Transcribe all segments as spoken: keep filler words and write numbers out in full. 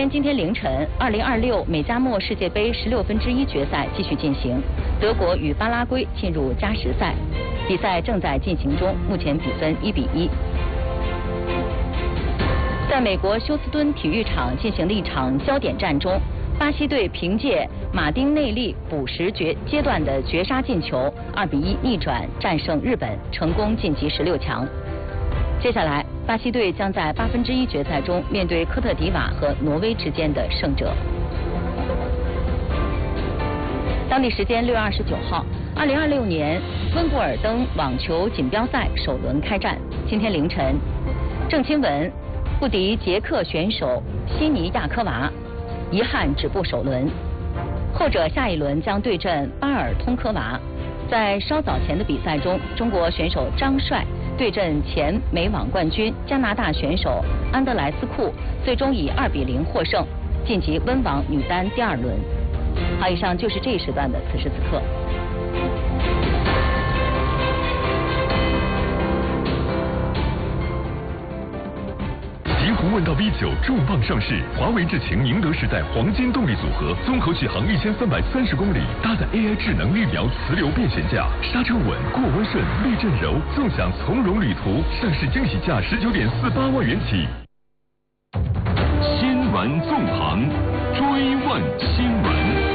间今天凌晨，二零二六美加墨世界杯十六分之一决赛继续进行，德国与巴拉圭进入加时赛，比赛正在进行中，目前比分一比一。在美国休斯敦体育场进行的一场焦点战中，巴西队凭借马丁内利补时决阶段的绝杀进球，二比一逆转战胜日本，成功晋级十六强。接下来，巴西队将在八分之一决赛中面对科特迪瓦和挪威之间的胜者。当地时间六月二十九号，二零二六年温布尔登网球锦标赛首轮开战。今天凌晨，郑钦文不敌捷克选手西尼亚科娃，遗憾止步首轮。后者下一轮将对阵巴尔通科娃。在稍早前的比赛中，中国选手张帅对阵前美网冠军加拿大选手安德莱斯库，最终以二比零获胜，晋级温网女单第二轮。好，以上就是这一时段的此时此刻。 极狐问道 V 九重磅上市，华为智擎宁德时代黄金动力组合，综合续航一千三百三十公里，搭载 A I 智能预瞄磁流变悬架，刹车稳，过弯顺，避震柔，纵享从容旅途。上市惊喜价十九点四八万元起。新闻纵横，追问新闻。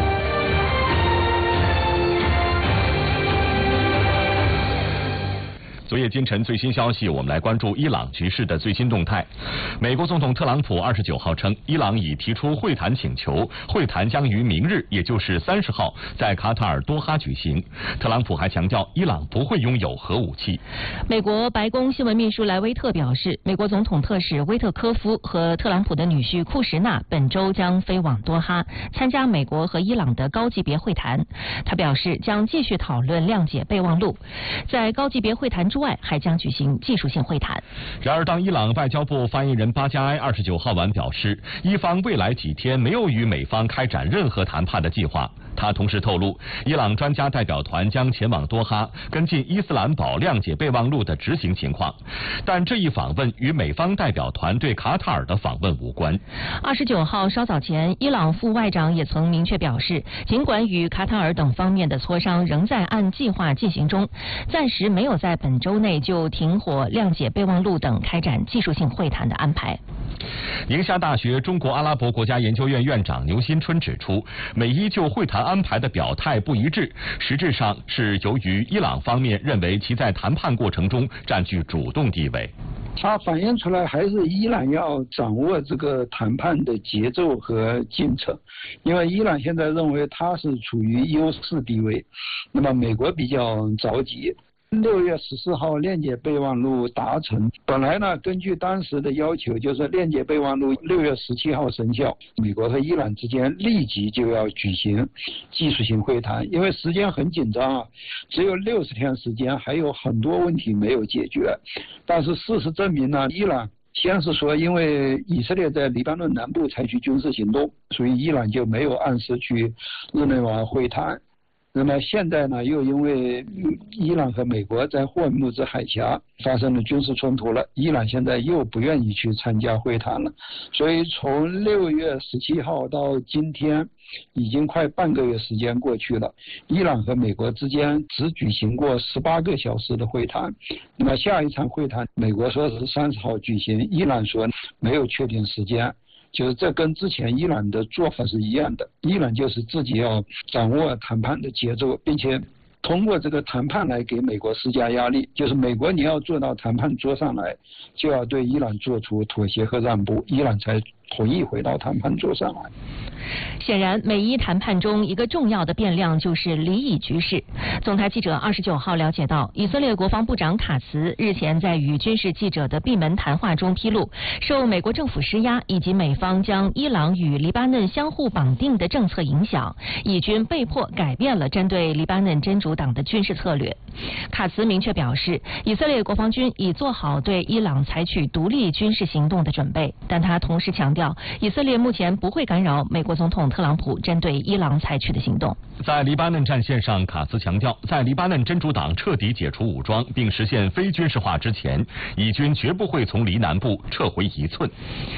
昨夜今晨最新消息，我们来关注伊朗局势的最新动态。美国总统特朗普二十九号称，伊朗已提出会谈请求，会谈将于明日，也就是三十号，在卡塔尔多哈举行。特朗普还强调，伊朗不会拥有核武器。 美国白宫新闻秘书莱威特表示，美国总统特使威特科夫和特朗普的女婿库什纳本周将飞往多哈，参加美国和伊朗的高级别会谈。他表示，将继续讨论谅解备忘录。在高级别会谈之外，还将举行技术性会谈。 然而，当伊朗外交部发言人巴加埃二十九号晚表示，伊方未来几天没有与美方开展任何谈判的计划。他同时透露，伊朗专家代表团将前往多哈，跟进伊斯兰堡谅解备忘录的执行情况。但这一访问与美方代表团对卡塔尔的访问无关。 二十九号稍早前，伊朗副外长也曾明确表示，尽管与卡塔尔等方面的磋商仍在按计划进行中，暂时没有在本周内就停火、谅解备忘录等开展技术性会谈的安排。 宁夏大学中国阿拉伯国家研究院院长牛新春指出，美伊就会谈安排的表态不一致，实质上是由于伊朗方面认为其在谈判过程中占据主动地位。 它反映出来还是伊朗要掌握这个谈判的节奏和进程，因为伊朗现在认为它是处于优势地位，那么美国比较着急。六月十四号谅解备忘录达成，本来呢，根据当时的要求，就是谅解备忘录六月十七号生效，美国和伊朗之间立即就要举行技术性会谈，因为时间很紧张啊，只有六十天时间，还有很多问题没有解决。但是事实证明呢，伊朗先是说，因为以色列在黎巴嫩南部采取军事行动，所以伊朗就没有按时去日内瓦会谈。那么现在呢，又因为伊朗和美国在霍尔木兹海峡发生了军事冲突了，伊朗现在又不愿意去参加会谈了，所以从六月十七号到今天，已经快半个月时间过去了，伊朗和美国之间只举行过十八个小时的会谈。那么下一场会谈，美国说是三十号举行，伊朗说没有确定时间。就是这跟之前伊朗的做法是一样的，伊朗就是自己要掌握谈判的节奏，并且通过这个谈判来给美国施加压力，就是美国你要做到谈判桌上来，就要对伊朗做出妥协和让步，伊朗才同意回到谈判桌上来。 显然，美伊谈判中一个重要的变量就是离以局势。总台记者二十九号了解到，以色列国防部长卡茨日前在与军事记者的闭门谈话中披露，受美国政府施压以及美方将伊朗与黎巴嫩相互绑定的政策影响，以军被迫改变了针对黎巴嫩真主党的军事策略。卡茨明确表示，以色列国防军已做好对伊朗采取独立军事行动的准备，但他同时强调，以色列目前不会干扰美国总统特朗普针对伊朗采取的行动。 在黎巴嫩战线上，卡茨强调，在黎巴嫩真主党彻底解除武装并实现非军事化之前，以军绝不会从黎南部撤回一寸。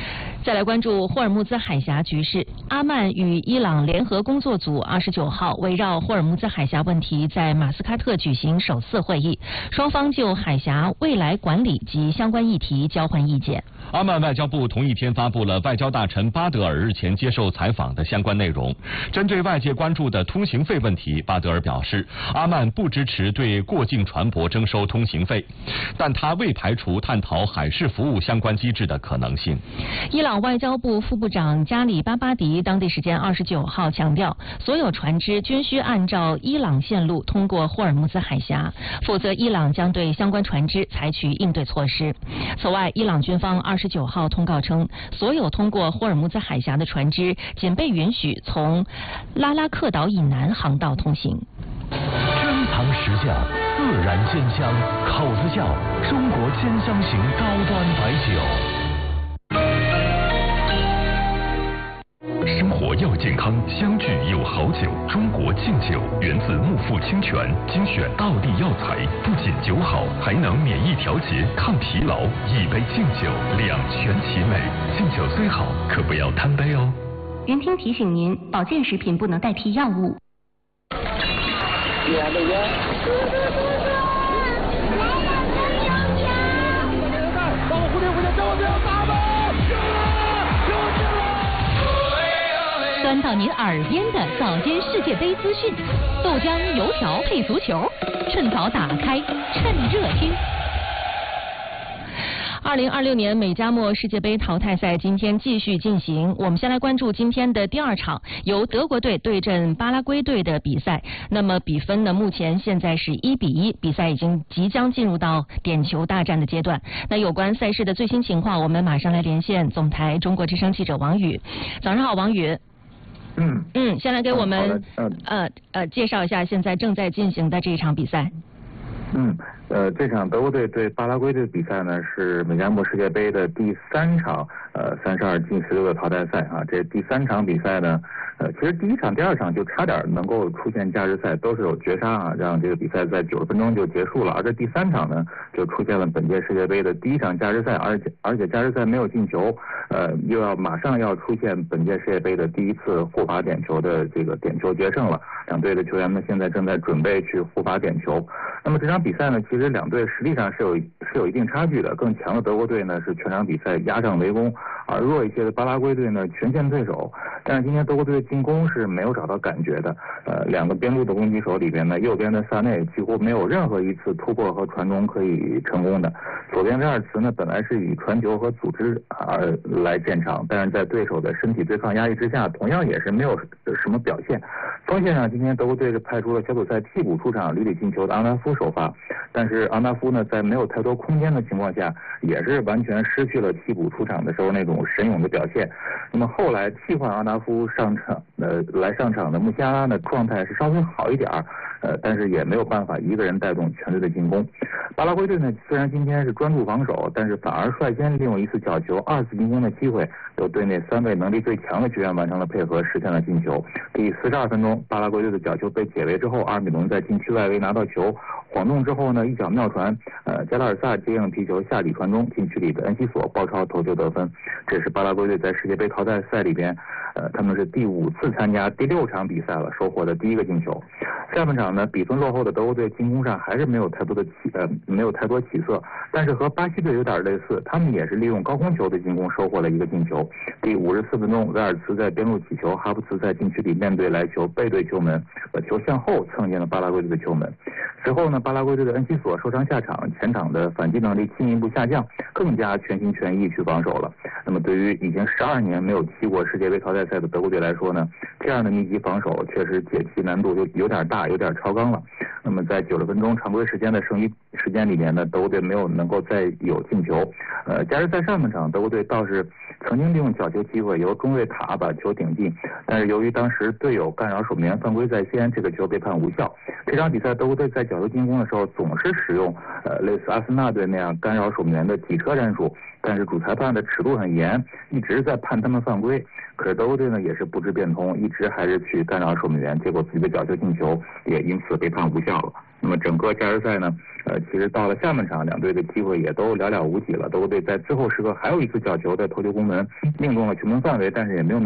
再来关注霍尔木兹海峡局势。阿曼与伊朗联合工作组二十九号围绕霍尔木兹海峡问题在马斯喀特举行首次会议，双方就海峡未来管理及相关议题交换意见。 阿曼外交部同一天发布了外交大臣巴德尔日前接受采访的相关内容。针对外界关注的通行费问题，巴德尔表示，阿曼不支持对过境船舶征收通行费，但他未排除探讨海事服务相关机制的可能性。 伊朗外交部副部长加里巴巴迪当地时间二十九号强调，所有船只均需按照伊朗线路通过霍尔木兹海峡，否则伊朗将对相关船只采取应对措施。此外，伊朗军方二十九号通告称，所有通过霍尔木兹海峡的船只仅被允许从拉拉克岛以南航道通行。 珍藏石窖，自然鲜香，口子窖，中国鲜香型高端白酒。 生活要健康，相聚有好酒。中国敬酒源自木富清泉，精选道地药材，不仅酒好，还能免疫调节、抗疲劳。一杯敬酒，两全其美。敬酒虽好，可不要贪杯哦。 云听提醒您，保健食品不能代替药物。 端到您耳边的早间世界杯资讯，豆浆油条配足球，趁早打开，趁热听。 二零二六年美加墨世界杯淘汰赛今天继续进行，我们先来关注今天的第二场，由德国队对阵巴拉圭队的比赛。那么比分呢，目前现在是一比一，比赛已经即将进入到点球大战的阶段。那有关赛事的最新情况，我们马上来连线总台中国之声记者王宇。早上好，王宇。 嗯嗯，先来给我们、 嗯、 呃呃介绍一下现在正在进行的这一场比赛。 嗯，呃，这场德国队对巴拉圭队的比赛呢，是美加墨世界杯的第三场，呃，三十二进十六的淘汰赛啊。这第三场比赛呢，呃，其实第一场、第二场就差点能够出现加时赛，都是有绝杀啊，让这个比赛在九十分钟就结束了。而这第三场呢，就出现了本届世界杯的第一场加时赛，而且而且加时赛没有进球，呃，又要马上要出现本届世界杯的第一次互罚点球的这个点球决胜了。两队的球员们现在正在准备去互罚点球。那么这场比赛呢，其实两队实力上是有是有一定差距的。更强的德国队呢是全场比赛压上围攻，而弱一些的巴拉圭队呢全线对手。但是今天德国队的进攻是没有找到感觉的。呃，两个边路的攻击手里边呢，右边的萨内几乎没有任何一次突破和传中可以成功的。左边威尔茨呢本来是以传球和组织啊来见长，但是在对手的身体对抗压力之下，同样也是没有什么表现。锋线上今天德国队是派出了小组赛替补出场屡屡进球的昂纳夫首发，但是昂纳夫呢在没有太多空间的情况下，也是完全失去了替补出场的时候那种神勇的表现。那么后来替换昂纳夫上场呃来上场的穆西亚拉呢状态是稍微好一点儿，呃但是也没有办法一个人带动全队的进攻。巴拉圭队呢虽然今天是专注防守，但是反而率先利用一次角球、二次进攻的机会，由队内三位能力最强的球员完成了配合，实现了进球。第四十二分钟，巴拉圭队的角球被解围之后，阿尔米隆在禁区外围拿到球，晃动之后呢，一脚妙传，呃，加拉尔萨接应皮球下底传中，禁区里的恩西索包抄头球得分。这是巴拉圭队在世界杯淘汰赛里边，呃，他们是第五次参加第六场比赛了，收获的第一个进球。下半场呢，比分落后的德国队进攻上还是没有太多的起呃没有太多起色，但是和巴西队有点类似，他们也是利用高空球的进攻收获了一个进球。第五十四分钟，威尔茨在边路起球，哈弗茨在禁区里面对来球，背对球门，把球向后蹭进了巴拉圭队的球门。随后呢，巴拉圭队的恩西索受伤下场，前场的反击能力进一步下降，更加全心全意去防守了。那么对于已经十二年没有踢过世界杯淘汰赛的德国队来说呢，这样的密集防守确实解题难度就有点大，有点超纲了。那么在九十分钟常规时间的剩余时间里面呢，德国队没有能够再有进球。呃，加时赛上半场，德国队倒是曾经利用角球机会由中卫塔把球顶进，但是由于当时队友干扰守门员犯规在先，这个球被判无效。这场比赛德国队在角球进攻的时候总是使用呃类似阿森纳队那样干扰守门员的挤车战术，但是主裁判的尺度很严，一直在判他们犯规。 可是德国队呢也是不知变通，一直还是去干扰守门员，结果自己的角球进球也因此被判无效了。那么整个加时赛呢，呃，其实到了下半场，两队的机会也都寥寥无几了。德国队在最后时刻还有一次角球的头球攻门，命中了球门范围，但是也没有能